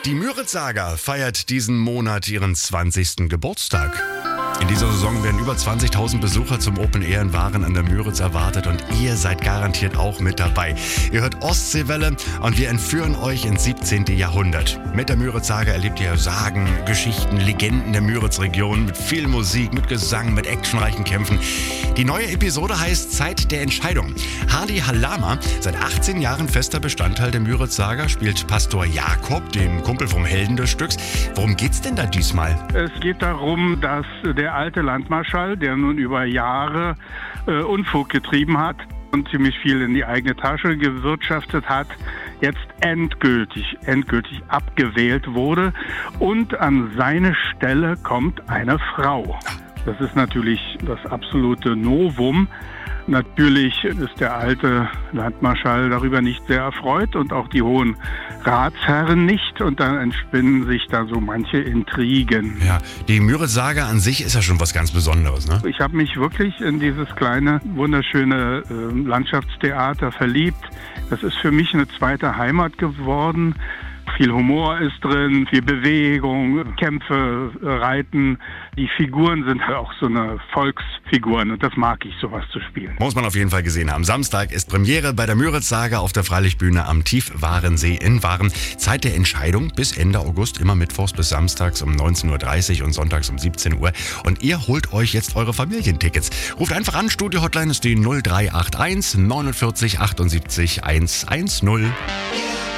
Die Müritz-Saga feiert diesen Monat ihren 20. Geburtstag. In dieser Saison werden über 20.000 Besucher zum Open Air in Waren an der Müritz erwartet und ihr seid garantiert auch mit dabei. Ihr hört Ostseewelle und wir entführen euch ins 17. Jahrhundert. Mit der Müritz-Saga erlebt ihr Sagen, Geschichten, Legenden der Müritz-Region mit viel Musik, mit Gesang, mit actionreichen Kämpfen. Die neue Episode heißt Zeit der Entscheidung. Hardy Halama, seit 18 Jahren fester Bestandteil der Müritz-Saga, spielt Pastor Jakob, den Kumpel vom Helden des Stücks. Worum geht's denn da diesmal? Es geht darum, dass der alte Landmarschall, der nun über Jahre Unfug getrieben hat und ziemlich viel in die eigene Tasche gewirtschaftet hat, jetzt endgültig abgewählt wurde und an seine Stelle kommt eine Frau. Das ist natürlich das absolute Novum. Natürlich ist der alte Landmarschall darüber nicht sehr erfreut und auch die hohen Ratsherren nicht. Und dann entspinnen sich da so manche Intrigen. Ja, die Müritz-Saga an sich ist ja schon was ganz Besonderes, ne? Ich habe mich wirklich in dieses kleine, wunderschöne Landschaftstheater verliebt. Das ist für mich eine zweite Heimat geworden. Viel Humor ist drin, viel Bewegung, Kämpfe, Reiten. Die Figuren sind auch so eine Volksfiguren und das mag ich, sowas zu spielen. Muss man auf jeden Fall gesehen haben. Samstag ist Premiere bei der Müritz-Saga auf der Freilichtbühne am Tiefwarensee in Waren. Zeit der Entscheidung bis Ende August, immer mittwochs bis samstags um 19.30 Uhr und sonntags um 17 Uhr. Und ihr holt euch jetzt eure Familientickets. Ruft einfach an, Studio-Hotline ist die 0381 49 78 110.